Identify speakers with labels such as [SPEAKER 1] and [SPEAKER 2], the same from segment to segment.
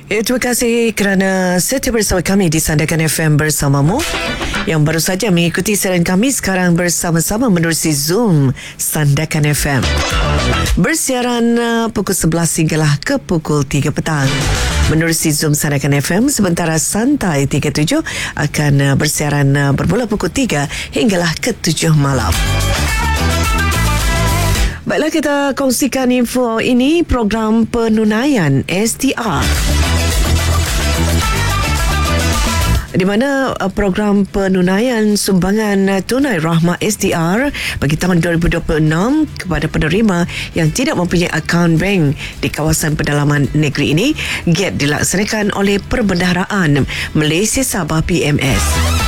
[SPEAKER 1] Terima kasih kerana setia bersama kami di Sandakan FM bersamamu. Yang baru saja mengikuti siaran kami sekarang bersama-sama menerusi Zoom Sandakan FM. Bersiaran pukul 11 hinggalah ke pukul 3 petang. Menerusi Zoom Sandakan FM, sementara Santai 37 akan bersiaran bermula pukul 3 hinggalah ke 7 malam. Baiklah, kita kongsikan info ini, program penunaian STR. Di mana program penunaian sumbangan tunai Rahmah SDR bagi tahun 2026 kepada penerima yang tidak mempunyai akaun bank di kawasan pedalaman negeri ini giat dilaksanakan oleh Perbendaharaan Malaysia Sabah PMS.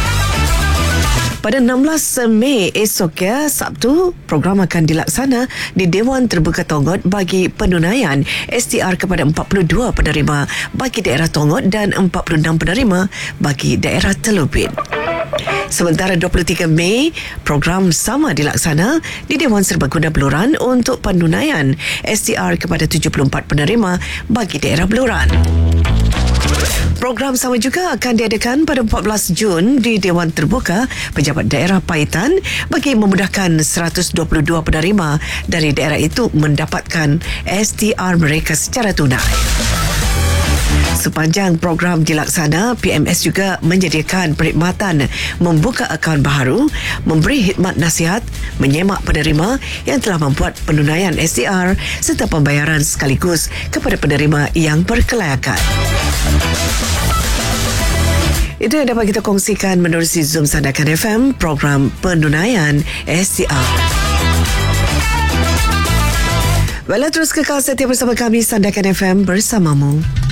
[SPEAKER 1] Pada 16 Mei esok Sabtu, program akan dilaksana di Dewan Terbuka Tonggott bagi penunaian STR kepada 42 penerima bagi daerah Tonggott dan 46 penerima bagi daerah Telubin. Sementara 23 Mei, program sama dilaksana di Dewan Serbaguna Beluran untuk penunaian STR kepada 74 penerima bagi daerah Beluran. Program sama juga akan diadakan pada 14 Jun di Dewan Terbuka Pejabat Daerah Paitan bagi memudahkan 122 penerima dari daerah itu mendapatkan STR mereka secara tunai. Sepanjang program dilaksana, PMS juga menyediakan perkhidmatan membuka akaun baharu, memberi khidmat nasihat, menyemak penerima yang telah membuat penunaian STR serta pembayaran sekaligus kepada penerima yang berkelayakan. Itu yang dapat kita kongsikan menerusi Zoom Sandakan FM, program penunaian STR. Baiklah, terus kekal setia bersama kami Sandakan FM bersamamu.